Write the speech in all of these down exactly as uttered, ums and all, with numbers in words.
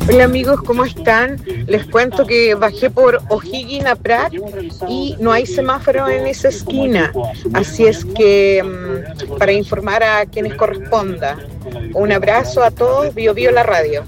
Hola amigos, ¿cómo están? Les cuento que bajé por O'Higgins a Prat y no hay semáforo en esa esquina, así es que um, para informar a quienes corresponda. Un abrazo a todos, Bio Bio la radio.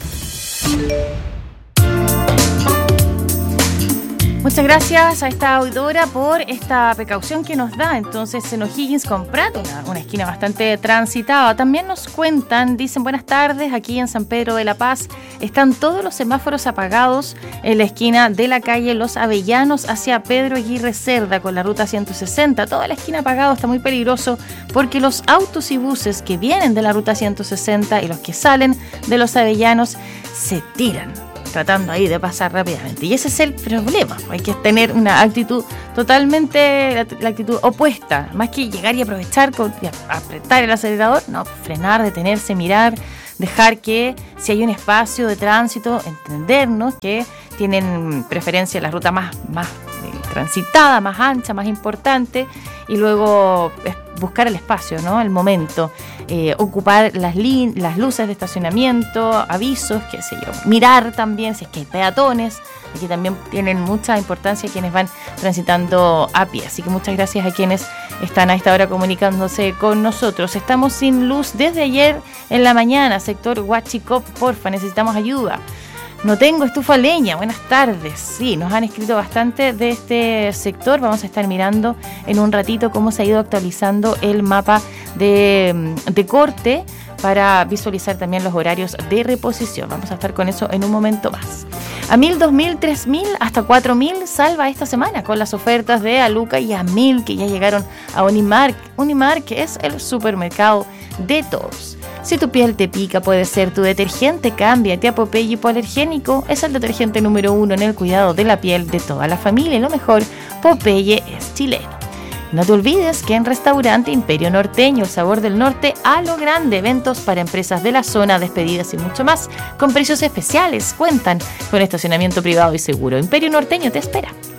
Muchas gracias a esta auditora por esta precaución que nos da. Entonces, en O'Higgins con Prat, una, una esquina bastante transitada. También nos cuentan, dicen buenas tardes, aquí en San Pedro de la Paz están todos los semáforos apagados en la esquina de la calle Los Avellanos hacia Pedro Aguirre Cerda con la ruta ciento sesenta. Toda la esquina apagada, está muy peligroso porque los autos y buses que vienen de la ruta ciento sesenta y los que salen de Los Avellanos se tiran, tratando ahí de pasar rápidamente. Y ese es el problema. Hay que tener una actitud totalmente, la, la actitud opuesta. Más que llegar y aprovechar, con, y apretar el acelerador, no, frenar, detenerse, mirar, dejar que si hay un espacio de tránsito, entendernos que tienen preferencia la ruta más, más eh, transitada, más ancha, más importante, y luego eh, buscar el espacio, ¿no? El momento, eh, ocupar las, lin- las luces de estacionamiento, avisos, qué sé yo, mirar también si es que hay peatones, aquí también tienen mucha importancia quienes van transitando a pie, así que muchas gracias a quienes están a esta hora comunicándose con nosotros. Estamos sin luz desde ayer en la mañana, sector Huachicop, porfa, necesitamos ayuda. No tengo estufa a leña, buenas tardes. Sí, nos han escrito bastante de este sector. Vamos a estar mirando en un ratito cómo se ha ido actualizando el mapa de, de corte para visualizar también los horarios de reposición. Vamos a estar con eso en un momento más. A mil, dos mil, tres mil, hasta cuatro mil salva esta semana con las ofertas de Aluca y Amil que ya llegaron a Unimark. Unimark es el supermercado de todos. Si tu piel te pica, puede ser tu detergente. Cámbiate a Popeye Hipoalergénico. Es el detergente número uno en el cuidado de la piel de toda la familia. Y lo mejor, Popeye es chileno. No te olvides que en Restaurante Imperio Norteño, el sabor del norte a lo grande, eventos para empresas de la zona, despedidas y mucho más, con precios especiales. Cuentan con estacionamiento privado y seguro. Imperio Norteño te espera.